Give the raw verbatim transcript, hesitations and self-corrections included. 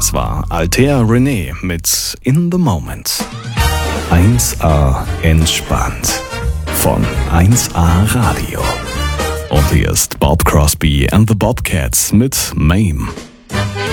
Das war Althea René mit In the Moment. eins A entspannt von eins A Radio. Und hier ist Bob Crosby and the Bobcats mit Mame.